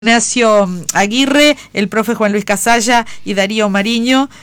Ignacio Aguirre, el profe Juan Luis Casalla y Darío Mariño.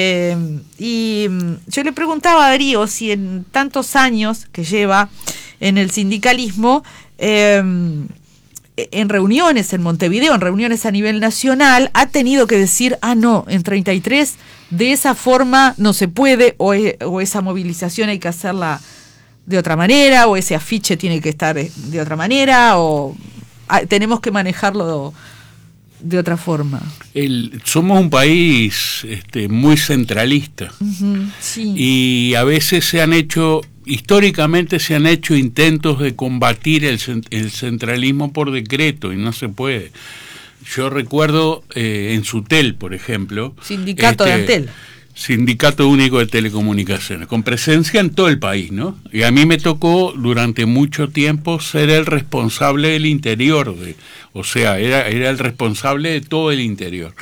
Y yo le preguntaba a Darío si en tantos años que lleva en el sindicalismo, en reuniones en Montevideo, en reuniones a nivel nacional, ha tenido que decir, no, en 33 de esa forma no se puede, o esa movilización hay que hacerla de otra manera, o ese afiche tiene que estar de otra manera, o tenemos que manejarlo de otra forma. Somos un país muy centralista. Sí. Y a veces históricamente se han hecho intentos de combatir el centralismo por decreto y no se puede. Yo recuerdo en Sutel, por ejemplo, Sindicato de Antel. Sindicato Único de Telecomunicaciones, con presencia en todo el país, ¿no? Y a mí me tocó durante mucho tiempo ser el responsable del interior, era el responsable de todo el interior.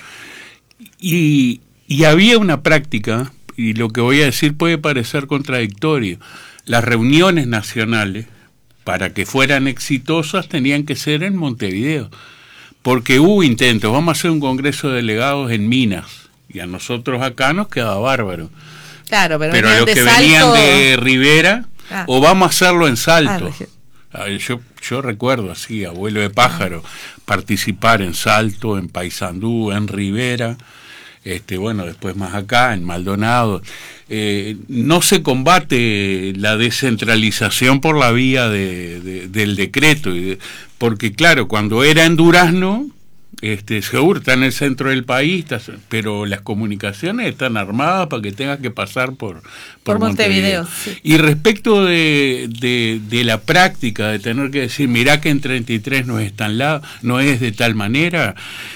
Y había una práctica, y lo que voy a decir puede parecer contradictorio, las reuniones nacionales, para que fueran exitosas, tenían que ser en Montevideo, porque hubo intentos, vamos a hacer un congreso de delegados en Minas, y a nosotros acá nos quedaba bárbaro. Claro, pero los que venían de Rivera, o vamos a hacerlo en Salto. Yo recuerdo así, abuelo de pájaro, participar en Salto, en Paysandú, en Rivera, después más acá, en Maldonado. No se combate la descentralización por la vía del decreto, porque claro, cuando era en Durazno, seguro está en el centro del país, pero las comunicaciones están armadas para que tengas que pasar por Montevideo. Sí. Y respecto de la práctica de tener que decir, mirá que en 33 no es de tal manera,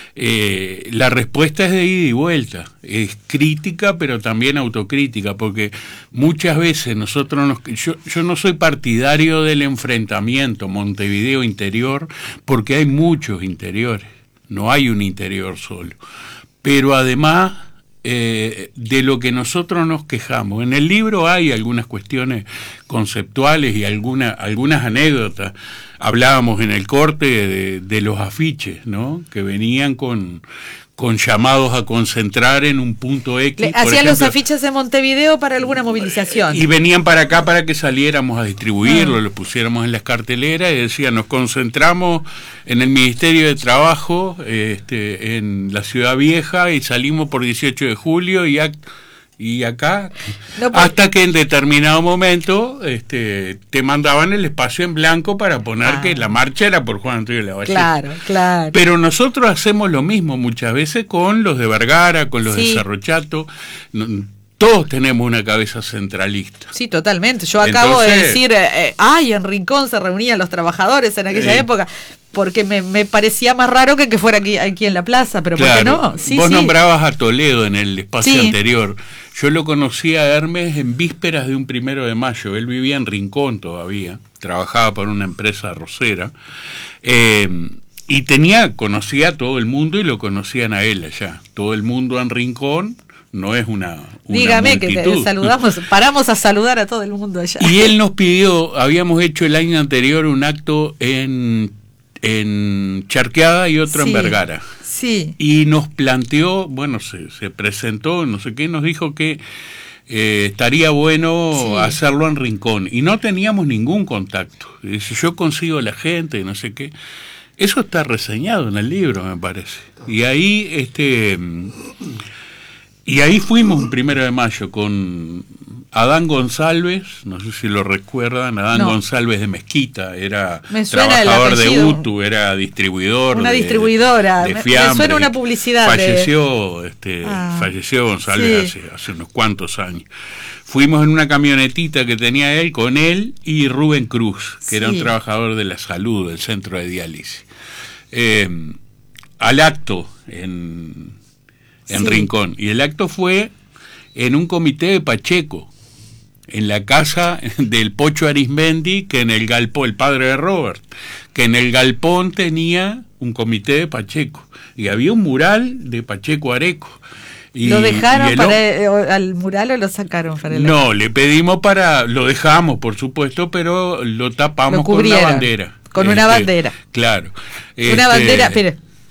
la respuesta es de ida y vuelta, es crítica pero también autocrítica, porque muchas veces yo no soy partidario del enfrentamiento Montevideo interior, porque hay muchos interiores. No hay un interior solo. Pero además de lo que nosotros nos quejamos, en el libro hay algunas cuestiones conceptuales y algunas anécdotas. Hablábamos en el corte de los afiches, ¿no? Que venían con llamados a concentrar en un punto X. Hacían los afiches en Montevideo para alguna movilización. Y venían para acá para que saliéramos a distribuirlo, los pusiéramos en las carteleras y decían, nos concentramos en el Ministerio de Trabajo, en la Ciudad Vieja, y salimos por 18 de julio y acá, hasta que en determinado momento te mandaban el espacio en blanco para poner que la marcha era por Juan Antonio Lavalleta. Claro. Pero nosotros hacemos lo mismo muchas veces con los de Vergara, con los de Cerro Chato. Todos tenemos una cabeza centralista. Sí, totalmente. Yo acabo de decir, en Rincón se reunían los trabajadores en aquella época, porque me parecía más raro que fuera aquí en la plaza, pero claro, ¿por qué no? Vos nombrabas a Toledo en el espacio anterior. Yo lo conocí a Hermes en vísperas de un 1 de mayo. Él vivía en Rincón todavía, trabajaba para una empresa arrocera, y conocía a todo el mundo y lo conocían a él allá. Todo el mundo en Rincón. No es una Dígame multitud. Que te saludamos, paramos a saludar a todo el mundo allá. Y él nos pidió, habíamos hecho el año anterior un acto en Charqueada y otro en Vergara. Sí. Y nos planteó, se presentó, no sé qué, nos dijo que estaría bueno hacerlo en Rincón. Y no teníamos ningún contacto. Dice, yo consigo la gente, no sé qué. Eso está reseñado en el libro, me parece. Y ahí fuimos un 1 de mayo con Adán González, no sé si lo recuerdan, González de Mezquita, era trabajador de UTU, era distribuidor. Una distribuidora, de fiambre. Me suena una publicidad. Falleció González hace unos cuantos años. Fuimos en una camionetita que tenía él, con él y Rubén Cruz, que era un trabajador de la salud, del centro de diálisis. Al acto en Rincón. Y el acto fue en un comité de Pacheco, en la casa del Pocho Arismendi, que en el galpón, el padre de Robert, que en el galpón tenía un comité de Pacheco. Y había un mural de Pacheco Areco. ¿Lo dejaron al mural o lo sacaron para el No, le pedimos lo dejamos, por supuesto, pero lo tapamos con una bandera. Con una bandera. Claro. Una bandera, espere.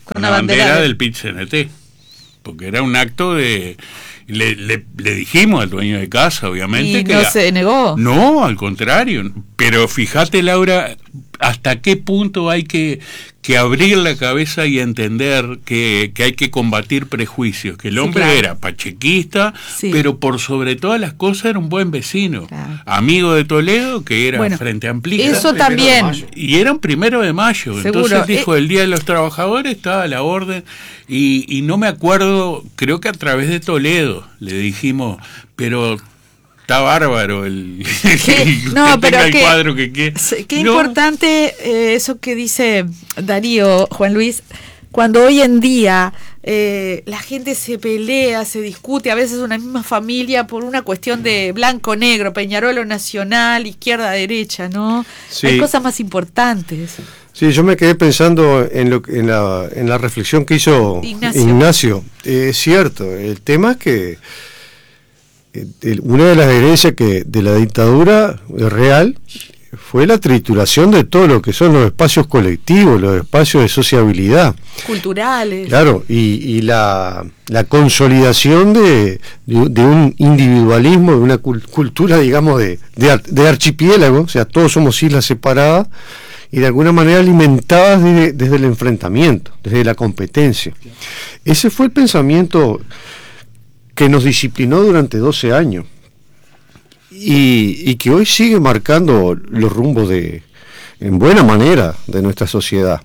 Con una bandera del PIT-CNT, porque era un acto de... Le dijimos al dueño de casa, obviamente, ¿Y que... no se negó? No, al contrario. Pero fíjate, Laura, hasta qué punto hay que abrir la cabeza y entender que hay que combatir prejuicios, que el hombre era pachequista, pero por sobre todas las cosas era un buen vecino, amigo de Toledo, que era Frente Amplista. Eso también. Y era un 1 de mayo, seguro. Entonces dijo, el Día de los Trabajadores estaba a la orden, y no me acuerdo, creo que a través de Toledo le dijimos, pero... Está bárbaro el cuadro que quiere. Qué importante eso que dice Darío, Juan Luis, cuando hoy en día la gente se pelea, se discute, a veces una misma familia por una cuestión de blanco-negro, Peñarol o Nacional, izquierda-derecha, ¿no? Sí. Hay cosas más importantes. Sí, yo me quedé pensando en la reflexión que hizo Ignacio. Es cierto, el tema es que una de las herencias de la dictadura real fue la trituración de todo lo que son los espacios colectivos, los espacios de sociabilidad. Culturales. Claro, y la consolidación de un individualismo, de una cultura, digamos, de archipiélago, o sea, todos somos islas separadas y de alguna manera alimentadas desde el enfrentamiento, desde la competencia. Ese fue el pensamiento que nos disciplinó durante 12 años y que hoy sigue marcando los rumbos en buena manera de nuestra sociedad.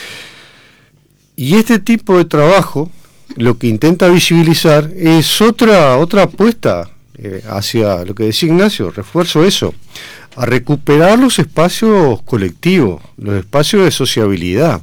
Y este tipo de trabajo lo que intenta visibilizar es otra apuesta hacia lo que decía Ignacio, refuerzo eso, a recuperar los espacios colectivos, los espacios de sociabilidad.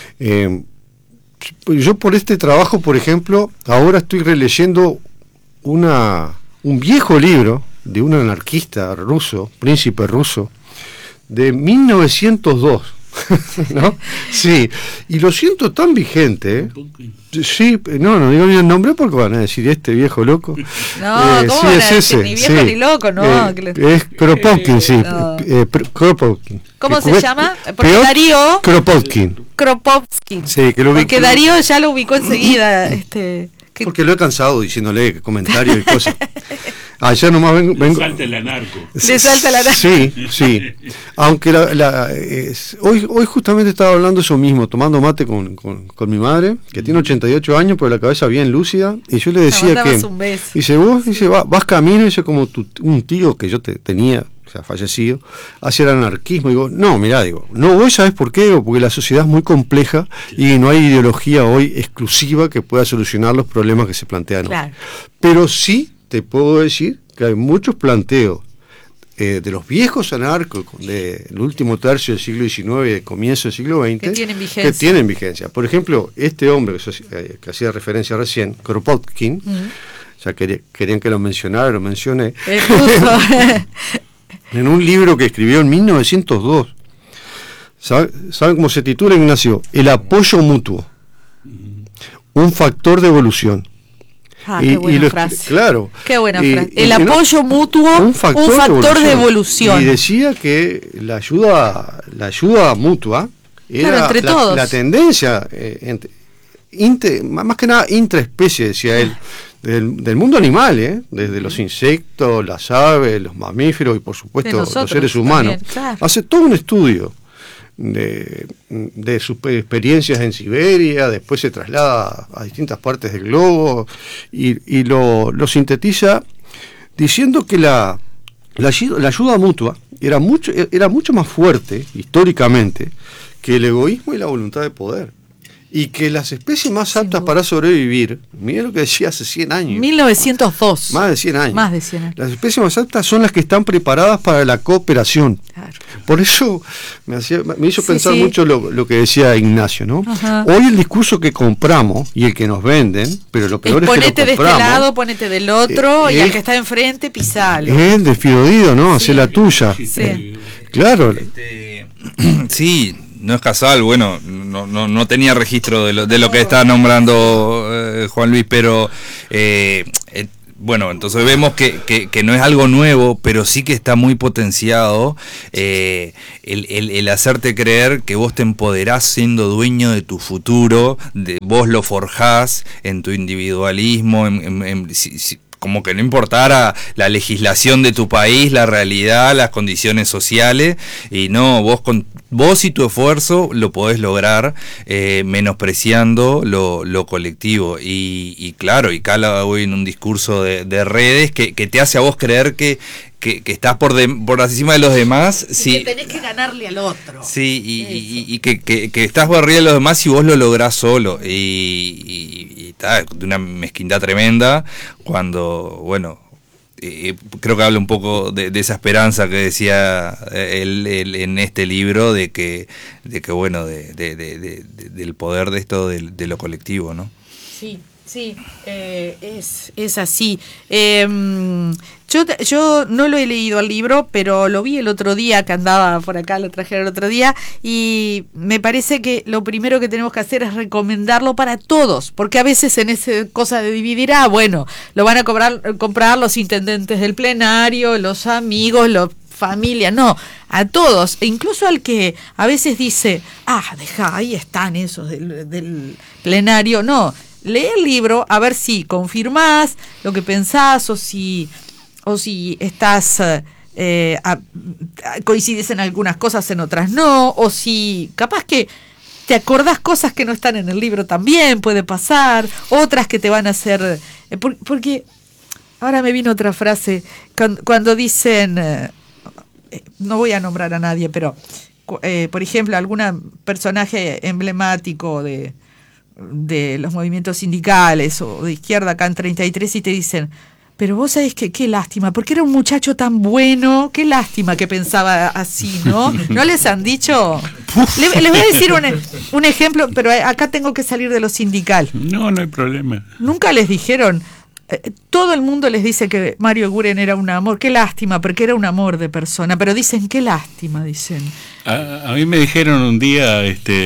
Yo por este trabajo, por ejemplo, ahora estoy releyendo un viejo libro de un anarquista ruso, príncipe ruso, de 1902, ¿no? Sí, y lo siento tan vigente, ¿eh? Sí, no digo ni el nombre porque van a decir este viejo loco. No, ¿cómo van a decir? Ni viejo ni loco, no. Es Kropotkin, sí. No. Kropotkin. ¿Cómo se llama? Porque Darío... Kropotkin. Sí, que lo porque Darío ya lo ubicó enseguida, porque lo he cansado diciéndole comentarios y cosas. Ayer nomás vengo. Le salta el anarco. Le salta el anarco. Sí. Aunque hoy justamente estaba hablando eso mismo, tomando mate con mi madre, que tiene 88 años, pero la cabeza bien lúcida, y yo le decía que... Dice, vos, vas camino, dice, como un tío que yo tenía, o sea, fallecido, hacia el anarquismo. Digo, no voy, ¿sabes por qué? Porque la sociedad es muy compleja y no hay ideología hoy exclusiva que pueda solucionar los problemas que se plantean hoy. Claro. Pero sí te puedo decir que hay muchos planteos de los viejos anarcos del último tercio del siglo XIX y del comienzo del siglo XX que tienen vigencia. Por ejemplo, este hombre que hacía referencia recién, Kropotkin, ya querían que lo mencionara, lo mencioné. En un libro que escribió en 1902, ¿saben cómo se titula, Ignacio? El apoyo mutuo, un factor de evolución. Qué buena frase. Claro. Qué buena frase. El apoyo mutuo, un factor de evolución. Y decía que la ayuda mutua era entre todos. La tendencia, más que nada intraespecie, decía él. Del mundo animal, desde los insectos, las aves, los mamíferos y por supuesto los seres humanos. También, claro. Hace todo un estudio de sus experiencias en Siberia, después se traslada a distintas partes del globo y lo sintetiza diciendo que la ayuda mutua era mucho más fuerte históricamente que el egoísmo y la voluntad de poder. Y que las especies más aptas para sobrevivir, mira lo que decía hace 100 años. 1902. Más de 100 años. Más de 100 años. Las especies más aptas son las que están preparadas para la cooperación. Claro. Por eso me hizo pensar mucho lo que decía Ignacio, ¿no? Ajá. Hoy el discurso que compramos y el que nos venden, pero lo peor es que lo compramos. Ponete de este lado, ponete del otro, y al que está enfrente, pisalo. Es el desfiordido, ¿no? Hacer la tuya. Sí. Claro. Sí. No es casual, bueno, no tenía registro de lo que está nombrando Juan Luis, pero bueno, entonces vemos que no es algo nuevo, pero sí que está muy potenciado el hacerte creer que vos te empoderás siendo dueño de tu futuro, vos lo forjás en tu individualismo, como que no importara la legislación de tu país, la realidad, las condiciones sociales, y no, vos y tu esfuerzo lo podés lograr, menospreciando lo colectivo, y claro, y cala hoy en un discurso de redes que te hace a vos creer que estás por encima de los demás, y que tenés que ganarle al otro. Sí, y que estás por arriba de los demás y vos lo lográs solo, y está de una mezquindad tremenda, cuando, bueno, creo que habla un poco de esa esperanza que decía él en este libro, de que bueno, del poder de esto, de lo colectivo, ¿no? Sí. Sí, es así. Yo no lo he leído al libro, pero lo vi el otro día, que andaba por acá, lo traje el otro día, y me parece que lo primero que tenemos que hacer es recomendarlo para todos, porque a veces en esa cosa de dividir, bueno, lo van a comprar los intendentes del plenario, los amigos, los familia, no, a todos, e incluso al que a veces dice, deja, ahí están esos del plenario, no. Lee el libro a ver si confirmás lo que pensás, o si estás coincides en algunas cosas, en otras no, o si capaz que te acordás cosas que no están en el libro, también puede pasar, otras que te van a hacer, porque ahora me vino otra frase cuando dicen, no voy a nombrar a nadie, pero por ejemplo, algún personaje emblemático de los movimientos sindicales o de izquierda acá en 33, y te dicen, pero vos sabés que qué lástima, porque era un muchacho tan bueno, qué lástima que pensaba así, ¿no? ¿No les han dicho? Les voy a decir un ejemplo, pero acá tengo que salir de lo sindical. No hay problema. Nunca les dijeron, todo el mundo les dice que Mario Eguren era un amor, qué lástima, porque era un amor de persona, pero dicen, qué lástima, dicen. A mí me dijeron un día,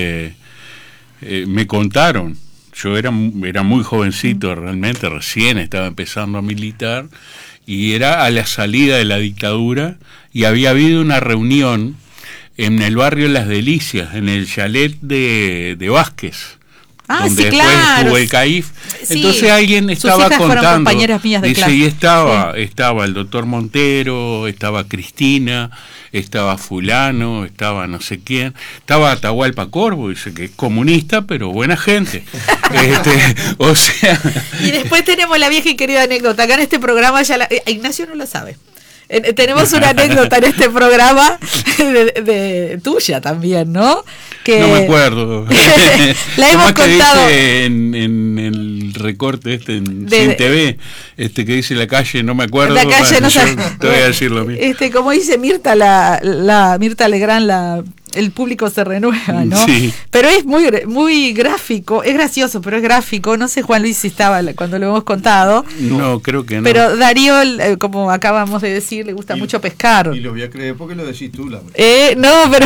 me contaron, yo era muy jovencito realmente, recién estaba empezando a militar, y era a la salida de la dictadura, y había habido una reunión en el barrio Las Delicias, en el chalet de Vázquez, donde después estuvo el CAIF. Sí, entonces alguien estaba contando, mías de dice, clase. y estaba el doctor Montero, estaba Cristina, estaba fulano, estaba no sé quién, estaba Atahualpa Corvo, dice que es comunista, pero buena gente. O sea... Y después tenemos la vieja y querida anécdota, acá en este programa Ignacio no lo sabe. Tenemos una anécdota en este programa de tuya también, ¿no? Que no me acuerdo. La hemos contado en el recorte en Cine TV, que dice la calle, no me acuerdo. La calle no sabe. Te voy a decir lo mismo. Como dice Mirta, la Mirta Legrand, el público se renueva, ¿no? Sí. Pero es muy gráfico, es gracioso, pero es gráfico. No sé, Juan Luis, si estaba cuando lo hemos contado. No, creo que no. Pero Darío, como acabamos de decir, le gusta mucho pescar. Y lo voy a creer porque lo decís tú, no, pero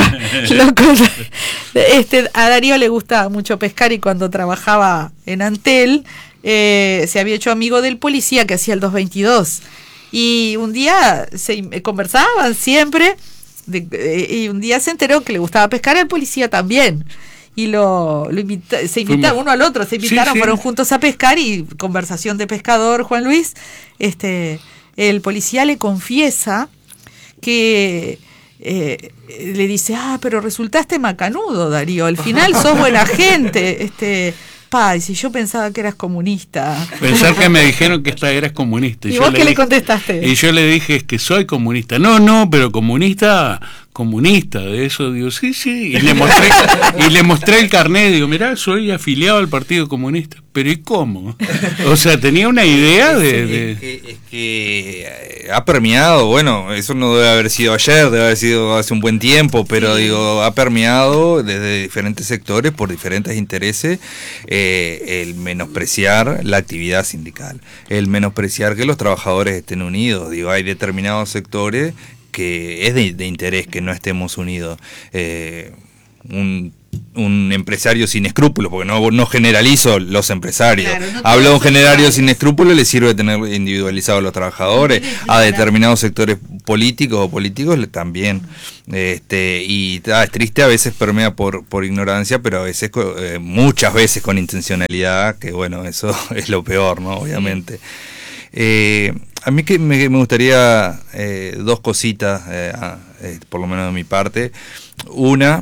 a Darío le gusta mucho pescar, y cuando trabajaba en Antel, se había hecho amigo del policía que hacía el 222. Y un día conversaban siempre. Y un día se enteró que le gustaba pescar al policía también, y se invitaron uno al otro, se invitaron, sí. Fueron juntos a pescar, y conversación de pescador, Juan Luis, el policía le confiesa que le dice, pero resultaste macanudo, Darío, al final sos buena gente, y si yo pensaba que eras comunista. Pensar que me dijeron que eras comunista. ¿Y vos qué le contestaste? Y yo le dije, es que soy comunista. No, pero comunista, de eso, digo, sí. Y le mostré el carnet, digo, mirá, soy afiliado al Partido Comunista. Pero ¿y cómo? O sea, tenía una idea Es que ha permeado, bueno, eso no debe haber sido ayer, debe haber sido hace un buen tiempo, pero digo, ha permeado desde diferentes sectores, por diferentes intereses, el menospreciar la actividad sindical, el menospreciar que los trabajadores estén unidos. Digo, hay determinados sectores que es de interés que no estemos unidos. Un un empresario sin escrúpulos, porque no generalizo los empresarios. Claro, no hablo de un generario iguales. sin escrúpulos, le sirve tener individualizados a los trabajadores, a determinados sectores políticos o políticos también. Y es triste, a veces permea por ignorancia, pero a veces, muchas veces con intencionalidad, que bueno, eso es lo peor, ¿no? Obviamente. A mí que me gustaría dos cositas, por lo menos de mi parte. Una,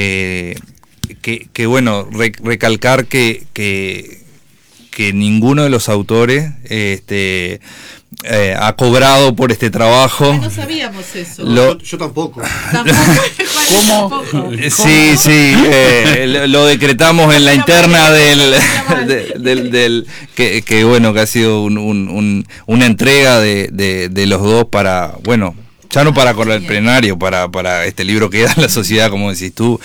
que bueno, recalcar que ninguno de los autores ha cobrado por este trabajo. No sabíamos eso. Yo tampoco. ¿Cómo? Sí, lo decretamos en la interna del que bueno, que ha sido una entrega de los dos para, bueno, ya no para con el plenario, para este libro que da en la sociedad, como decís tú,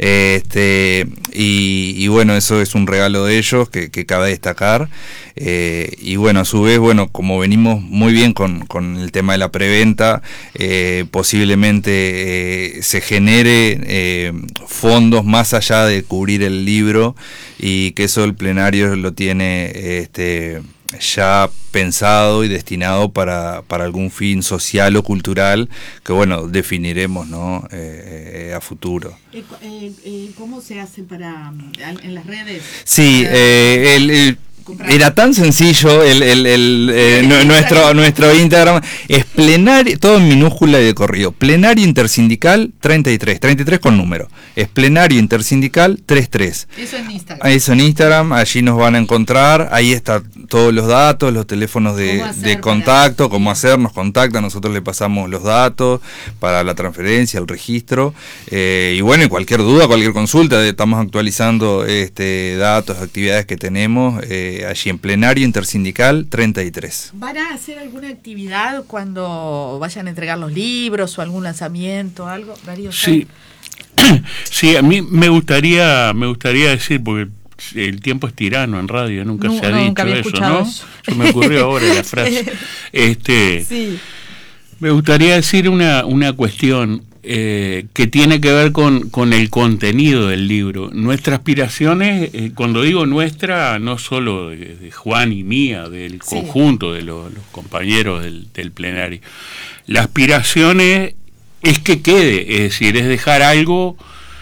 y bueno, eso es un regalo de ellos que cabe destacar, y bueno, a su vez, bueno, como venimos muy bien con el tema de la preventa, posiblemente se genere fondos más allá de cubrir el libro, y que eso el plenario lo tiene ya pensado y destinado para algún fin social o cultural que bueno, definiremos, ¿no? A futuro. ¿Cómo se hace en las redes? Sí, era tan sencillo nuestro Instagram es plenario, todo en minúscula y de corrido, plenario intersindical 33 con número, es plenario intersindical 33. Eso en Instagram. Eso en Instagram, allí nos van a encontrar, ahí está todos los datos, los teléfonos de contacto, cómo hacer, nos contactan, nosotros le pasamos los datos para la transferencia, el registro, y bueno, y cualquier duda, cualquier consulta, estamos actualizando datos, actividades que tenemos, allí en plenario intersindical 33. ¿Van a hacer alguna actividad cuando vayan a entregar los libros o algún lanzamiento, algo? Darío, sí. Sí, a mí me gustaría decir, porque el tiempo es tirano en radio, nunca se ha dicho eso, ¿no? Se me ocurrió ahora la frase. Sí. Me gustaría decir una cuestión que tiene que ver con el contenido del libro. Nuestra aspiración es, cuando digo nuestra, no solo de Juan y mía, del conjunto de los compañeros del plenario. La aspiración es que quede, es decir, es dejar algo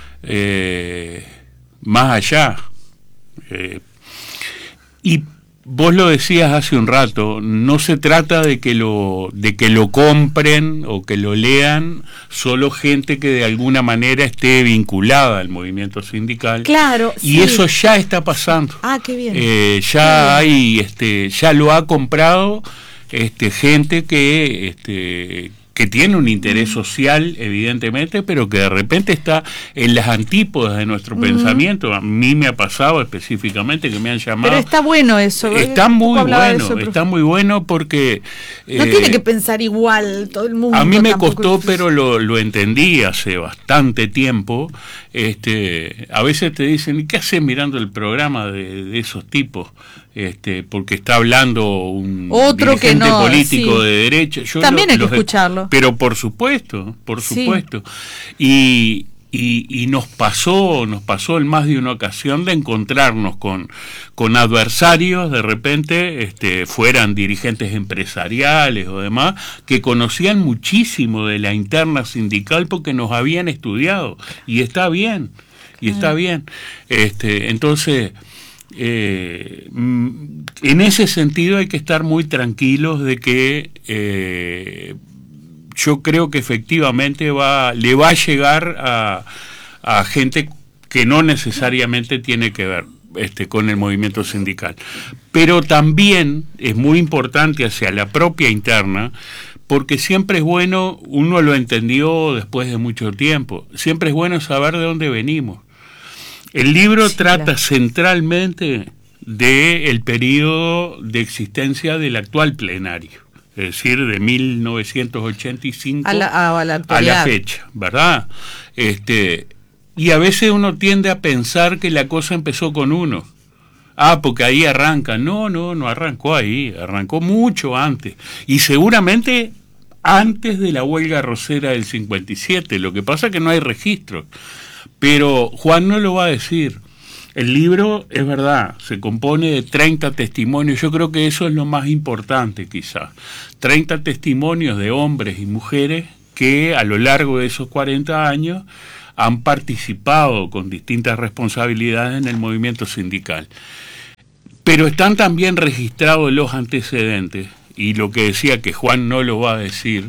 más allá. Y vos lo decías hace un rato, no se trata de que lo compren o que lo lean solo gente que de alguna manera esté vinculada al movimiento sindical. Claro. Y eso ya está pasando. Ah, qué bien. Ya hay, ya lo ha comprado gente que tiene un interés social, evidentemente, pero que de repente está en las antípodas de nuestro pensamiento. A mí me ha pasado específicamente que me han llamado. Pero está bueno eso. Está muy bueno porque... no tiene que pensar igual todo el mundo. A mí me costó, pero lo entendí hace bastante tiempo. A veces te dicen, ¿y qué haces mirando el programa de esos tipos? Porque está hablando un otro dirigente político de derecha. Yo también hay que escucharlo. Pero por supuesto. Y nos pasó en más de una ocasión de encontrarnos con adversarios, de repente, fueran dirigentes empresariales o demás, que conocían muchísimo de la interna sindical porque nos habían estudiado. Y está bien, entonces... en ese sentido hay que estar muy tranquilos de que yo creo que efectivamente le va a llegar a gente que no necesariamente tiene que ver con el movimiento sindical, pero también es muy importante hacia la propia interna, porque siempre es bueno, uno lo entendió después de mucho tiempo, siempre es bueno saber de dónde venimos. El libro trata centralmente del periodo de existencia del actual plenario, es decir, de 1985 a la fecha, ¿verdad? Y a veces uno tiende a pensar que la cosa empezó con uno. Porque ahí arranca. No arrancó ahí, arrancó mucho antes. Y seguramente antes de la huelga arrocera del 57, lo que pasa es que no hay registro. Pero Juan no lo va a decir. El libro, es verdad, se compone de 30 testimonios. Yo creo que eso es lo más importante, quizás. 30 testimonios de hombres y mujeres que a lo largo de esos 40 años han participado con distintas responsabilidades en el movimiento sindical. Pero están también registrados los antecedentes, y lo que decía que Juan no lo va a decir,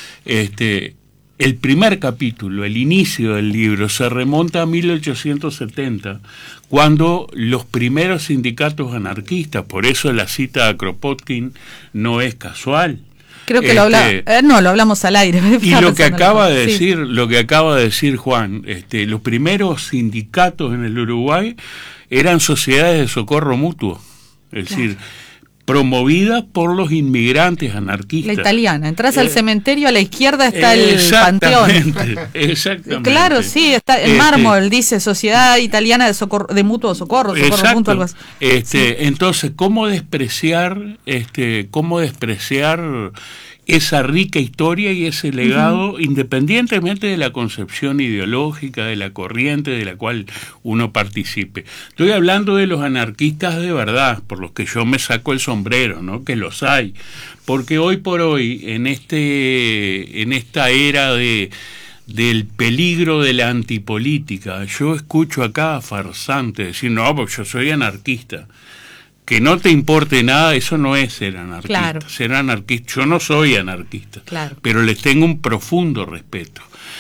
el primer capítulo, el inicio del libro, se remonta a 1870, cuando los primeros sindicatos anarquistas, por eso la cita de Kropotkin no es casual. Creo que lo hablamos al aire. Y lo que acaba de decir, lo que acaba de decir Juan, los primeros sindicatos en el Uruguay eran sociedades de socorro mutuo, es decir, promovidas por los inmigrantes anarquistas. La italiana, entras al cementerio, a la izquierda está el panteón. Exactamente. Claro, sí, está el mármol, dice Sociedad Italiana de Mutuo Socorro, Socorro Mutuo, algo así. Entonces, ¿cómo despreciar esa rica historia y ese legado, independientemente de la concepción ideológica, de la corriente de la cual uno participe? Estoy hablando de los anarquistas de verdad, por los que yo me saco el sombrero, ¿no? Que los hay, porque hoy por hoy, en esta era del peligro de la antipolítica, yo escucho a cada farsante decir, no, porque yo soy anarquista. Que no te importe nada, eso no es ser anarquista. Claro. Ser anarquista, yo no soy anarquista, claro, pero les tengo un profundo respeto.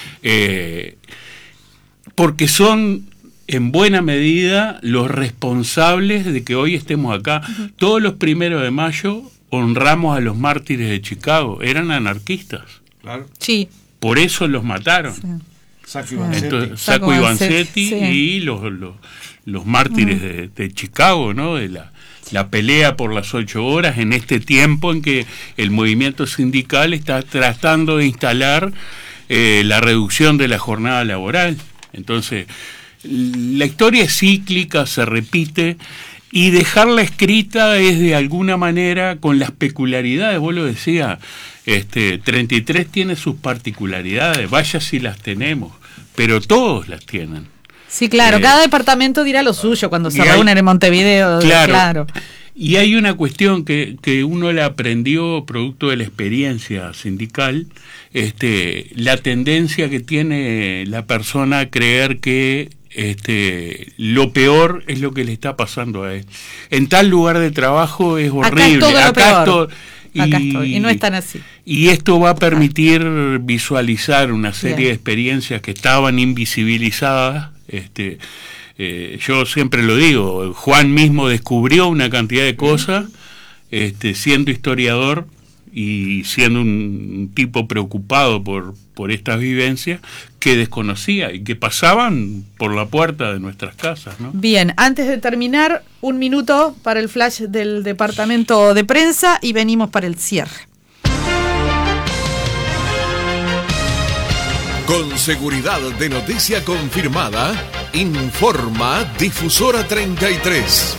Porque son, en buena medida, los responsables de que hoy estemos acá. Todos los 1 de mayo honramos a los mártires de Chicago, eran anarquistas. Claro. Sí. Por eso los mataron. Sí. Sacco y Vanzetti, sí. Y los mártires de Chicago, ¿no? De la pelea por las 8 horas en este tiempo en que el movimiento sindical está tratando de instalar la reducción de la jornada laboral. Entonces, la historia es cíclica, se repite, y dejarla escrita es de alguna manera con las peculiaridades. Vos lo decías, 33 tiene sus particularidades, vaya si las tenemos, pero todos las tienen. Sí, claro, cada departamento dirá lo suyo cuando se reúnen en Montevideo. Claro. Y hay una cuestión que uno la aprendió producto de la experiencia sindical, la tendencia que tiene la persona a creer que lo peor es lo que le está pasando a él. En tal lugar de trabajo es horrible. Acá estoy, y no es tan así. Y esto va a permitir visualizar una serie de experiencias que estaban invisibilizadas. Yo siempre lo digo, Juan mismo descubrió una cantidad de cosas, siendo historiador y siendo un tipo preocupado por estas vivencias que desconocía y que pasaban por la puerta de nuestras casas, ¿no? Bien, antes de terminar, 1 minuto para el flash del departamento de prensa y venimos para el cierre. Con seguridad de noticia confirmada, informa Difusora 33.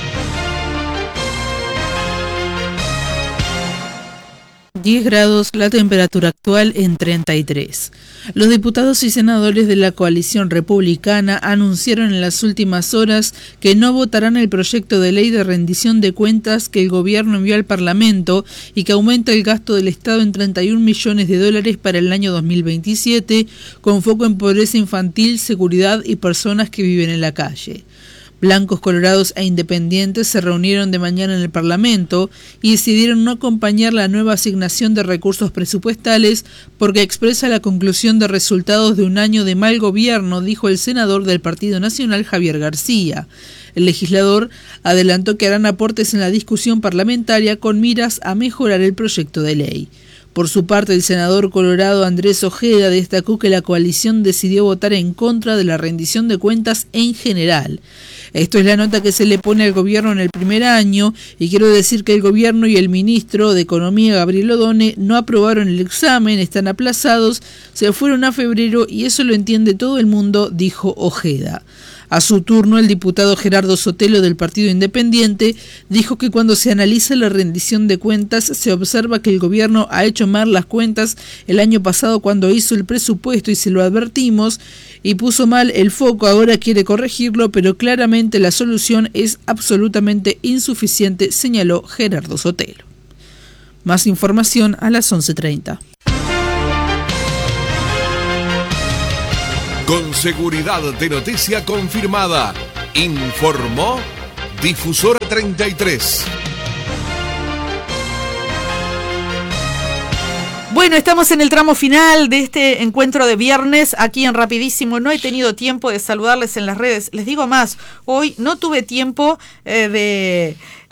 grados, la temperatura actual en 33. Los diputados y senadores de la coalición republicana anunciaron en las últimas horas que no votarán el proyecto de ley de rendición de cuentas que el gobierno envió al Parlamento y que aumenta el gasto del Estado en $31 millones para el año 2027, con foco en pobreza infantil, seguridad y personas que viven en la calle. Blancos, colorados e independientes se reunieron de mañana en el Parlamento y decidieron no acompañar la nueva asignación de recursos presupuestales porque expresa la conclusión de resultados de un año de mal gobierno, dijo el senador del Partido Nacional Javier García. El legislador adelantó que harán aportes en la discusión parlamentaria con miras a mejorar el proyecto de ley. Por su parte, el senador colorado Andrés Ojeda destacó que la coalición decidió votar en contra de la rendición de cuentas en general. Esto es la nota que se le pone al gobierno en el primer año y quiero decir que el gobierno y el ministro de Economía, Gabriel Odone, no aprobaron el examen, están aplazados, se fueron a febrero y eso lo entiende todo el mundo, dijo Ojeda. A su turno, el diputado Gerardo Sotelo del Partido Independiente dijo que cuando se analiza la rendición de cuentas se observa que el gobierno ha hecho mal las cuentas el año pasado cuando hizo el presupuesto y se lo advertimos y puso mal el foco, ahora quiere corregirlo, pero claramente la solución es absolutamente insuficiente, señaló Gerardo Sotelo. Más información a las 11:30. Con seguridad de noticia confirmada, informó Difusora 33. Bueno, estamos en el tramo final de este encuentro de viernes aquí en Rapidísimo. No he tenido tiempo de saludarles en las redes. Les digo más, hoy no tuve tiempo de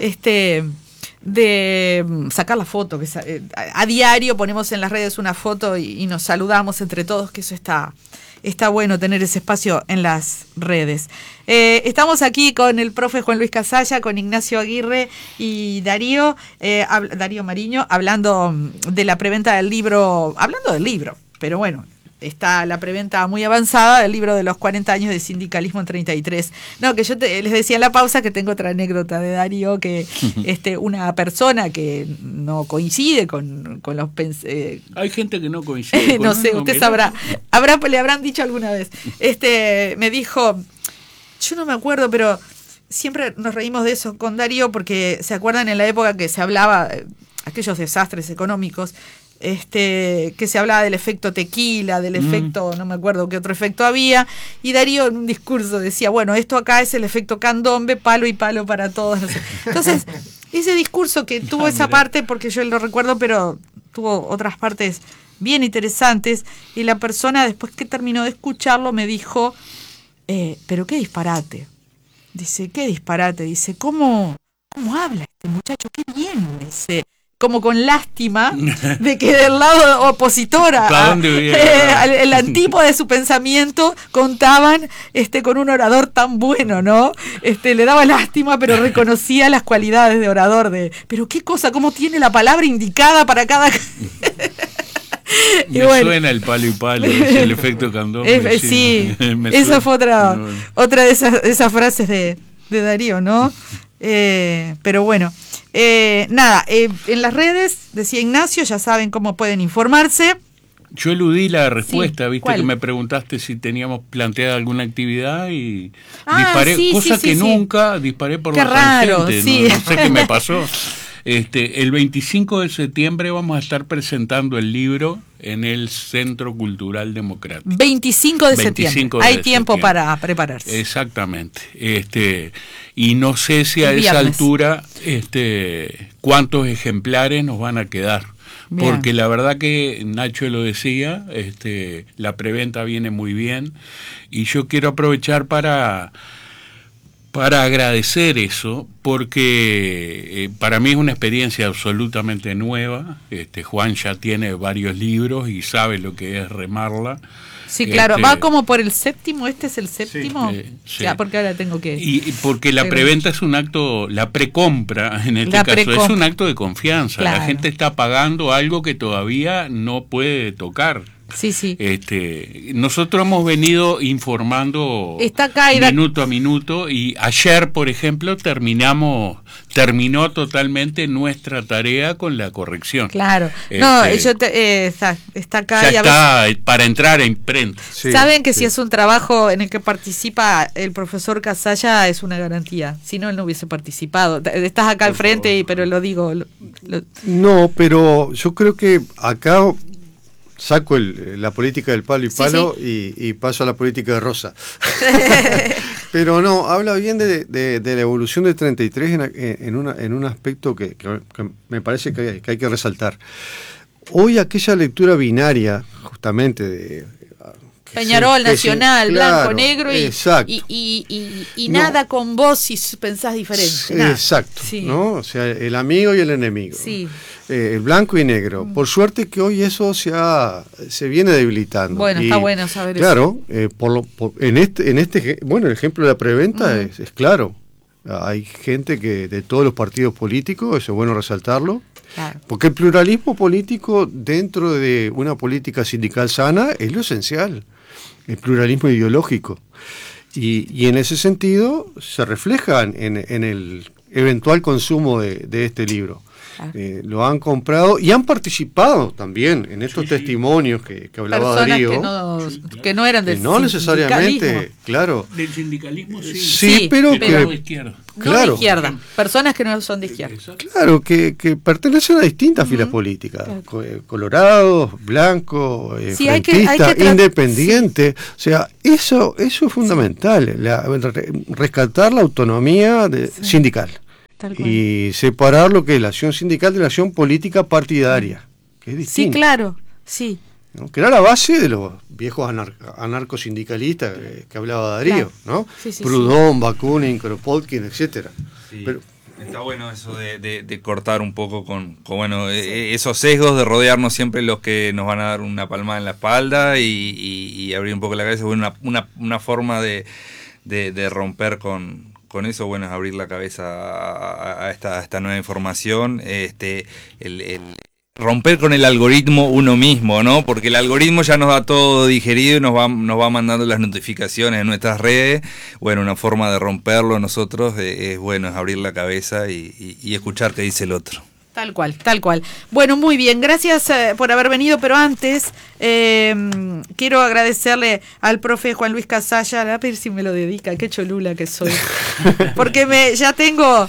sacar la foto. Que a diario ponemos en las redes una foto y nos saludamos entre todos, que eso está bueno, tener ese espacio en las redes. Estamos aquí con el profe Juan Luis Casalla, con Ignacio Aguirre y Darío Mariño, hablando de la preventa del libro, pero bueno, está la preventa muy avanzada del libro de los 40 años de sindicalismo en 33. No, que yo les decía en la pausa que tengo otra anécdota de Darío, que una persona que no coincide con los hay gente que no coincide. No sé, usted sabrá. Le habrán dicho alguna vez. Me dijo, yo no me acuerdo, pero siempre nos reímos de eso con Darío, porque se acuerdan en la época que se hablaba aquellos desastres económicos, que se hablaba del efecto tequila, del efecto, no me acuerdo qué otro efecto había, y Darío en un discurso decía, bueno, esto acá es el efecto candombe, palo y palo para todos, no sé. Entonces, ese discurso que tuvo esa parte, porque yo lo recuerdo, pero tuvo otras partes bien interesantes, y la persona después que terminó de escucharlo me dijo, pero qué disparate. Dice, qué disparate, dice, ¿cómo habla este muchacho? Qué bien, dice. Como con lástima de que del lado opositor el antípoda de su pensamiento contaban con un orador tan bueno, ¿no? Le daba lástima, pero reconocía las cualidades de orador, pero qué cosa, cómo tiene la palabra indicada para cada... Me suena el palo y palo, es el efecto candombe. Sí, esa fue otra de esas frases de Darío, ¿no? Pero bueno, en las redes, decía Ignacio, ya saben cómo pueden informarse. Yo eludí la respuesta, sí, viste, ¿cuál? Que me preguntaste si teníamos planteada alguna actividad y disparé, cosa que nunca disparé por qué la raro, tangente, sí. no sé qué me pasó. El 25 de septiembre vamos a estar presentando el libro en el Centro Cultural Democrático. 25 de septiembre. Hay tiempo para prepararse. Exactamente. Y no sé si a esa altura cuántos ejemplares nos van a quedar. Bien. Porque la verdad que Nacho lo decía, la preventa viene muy bien y yo quiero aprovechar para agradecer eso, porque para mí es una experiencia absolutamente nueva. Juan ya tiene varios libros y sabe lo que es remarla. Sí, claro, va como por el séptimo, ¿este es el séptimo? Sí. Ya, porque ahora tengo que... Y porque la preventa es un acto, la precompra en este caso, es un acto de confianza. Claro. La gente está pagando algo que todavía no puede tocar. Sí, sí. Nosotros hemos venido informando minuto a minuto y ayer, por ejemplo, terminó totalmente nuestra tarea con la corrección. Claro. Está acá. Ya está para entrar en imprenta. Sí, saben que si es un trabajo en el que participa el profesor Casalla es una garantía. Si no, él no hubiese participado. Estás acá al frente, pero lo digo. No, pero yo creo que acá... saco la política del palo y palo, sí. Y paso a la política de Rosa. Pero no, habla bien de la evolución del 33 en un aspecto que me parece que hay que resaltar. Hoy aquella lectura binaria, justamente, de Peñarol, Nacional, blanco, negro y nada con vos si pensás diferente. Nada. Exacto, sí. ¿no? O sea, el amigo y el enemigo. Sí. El blanco y negro. Por suerte que hoy eso se viene debilitando. Bueno, está bueno saber eso. Claro, el ejemplo de la preventa es claro. Hay gente que de todos los partidos políticos, eso es bueno resaltarlo. Claro. Porque el pluralismo político dentro de una política sindical sana es lo esencial. El pluralismo ideológico. Y en ese sentido se refleja en el eventual consumo de este libro. Lo han comprado y han participado también en estos testimonios que hablaba Darío. Que no eran del no necesariamente, claro. Del sindicalismo sí, pero de izquierda. Claro, no de izquierda, personas que no son de izquierda. Claro, que pertenecen a distintas filas políticas, colorados, blancos, frentistas, independientes. O sea, eso es fundamental, rescatar la autonomía sindical. Y separar lo que es la acción sindical de la acción política partidaria, que es distinto. Sí, claro, sí. ¿No? Que era la base de los viejos anarcosindicalistas que hablaba Darío, ¿no? Proudhon, Bakunin, Kropotkin, etcétera. Sí. Pero está bueno eso de cortar un poco con esos sesgos, de rodearnos siempre los que nos van a dar una palmada en la espalda y abrir un poco la cabeza. Una forma de romper con eso, bueno, es abrir la cabeza a esta nueva información, el romper con el algoritmo uno mismo, ¿no? Porque el algoritmo ya nos da todo digerido y nos va mandando las notificaciones en nuestras redes. Bueno, una forma de romperlo nosotros es abrir la cabeza y escuchar qué dice el otro. Tal cual. Bueno, muy bien, gracias por haber venido, pero antes quiero agradecerle al profe Juan Luis Casalla, a ver si me lo dedica, qué cholula que soy, porque ya tengo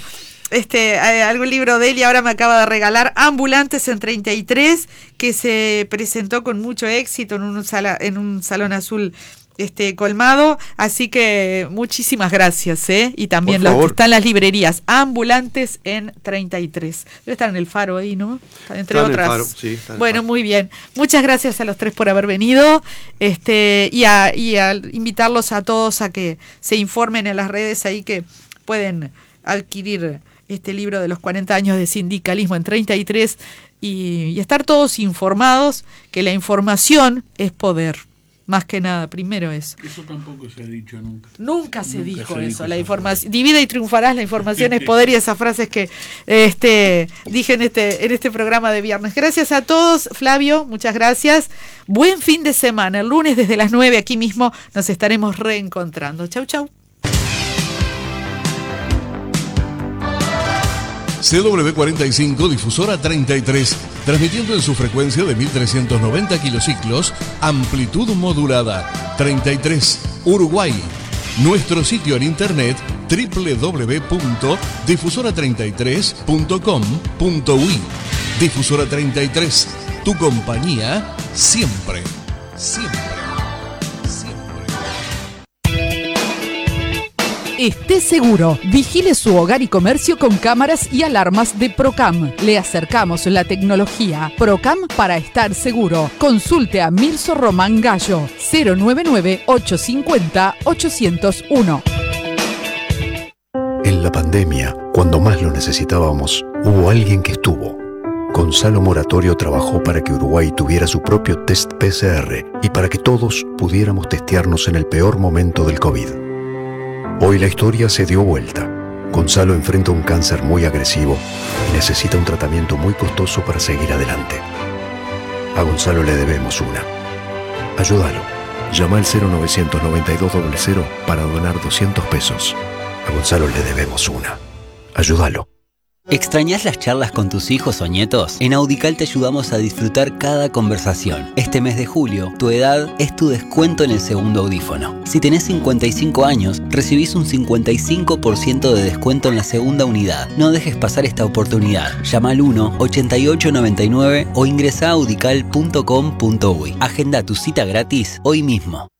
algún libro de él y ahora me acaba de regalar Ambulantes en 33, que se presentó con mucho éxito en un salón azul colmado, así que muchísimas gracias, y también los que están en las librerías, Ambulantes en 33, debe estar en el Faro ahí, ¿no? Entre otras. En el Faro, sí, bueno, muy bien, muchas gracias a los tres por haber venido, y a invitarlos a todos a que se informen en las redes ahí, que pueden adquirir este libro de los 40 años de sindicalismo en 33 y estar todos informados, que la información es poder. Más que nada, primero eso. Eso tampoco se ha dicho nunca. Nunca se dijo eso. La información, divide y triunfarás, la información es poder, y esas frases que dije en este programa de viernes. Gracias a todos, Flavio, muchas gracias. Buen fin de semana. El lunes desde las 9 aquí mismo nos estaremos reencontrando. Chau, chau. CW45 Difusora 33, transmitiendo en su frecuencia de 1390 kilociclos, amplitud modulada, 33, Uruguay. Nuestro sitio en internet www.difusora33.com.uy. Difusora 33, tu compañía siempre, siempre. Esté seguro, vigile su hogar y comercio con cámaras y alarmas de Procam. Le acercamos la tecnología. Procam para estar seguro. Consulte a Mirso Román Gallo, 099-850-801. En la pandemia, cuando más lo necesitábamos, hubo alguien que estuvo. Gonzalo Moratorio trabajó para que Uruguay tuviera su propio test PCR y para que todos pudiéramos testearnos en el peor momento del COVID. Hoy la historia se dio vuelta. Gonzalo enfrenta un cáncer muy agresivo y necesita un tratamiento muy costoso para seguir adelante. A Gonzalo le debemos una. Ayúdalo. Llama al 0900-9200 para donar 200 pesos. A Gonzalo le debemos una. Ayúdalo. ¿Extrañas las charlas con tus hijos o nietos? En Audical te ayudamos a disfrutar cada conversación. Este mes de julio, tu edad es tu descuento en el segundo audífono. Si tenés 55 años, recibís un 55% de descuento en la segunda unidad. No dejes pasar esta oportunidad. Llama al 1-8899 o ingresa a audical.com.uy. Agenda tu cita gratis hoy mismo.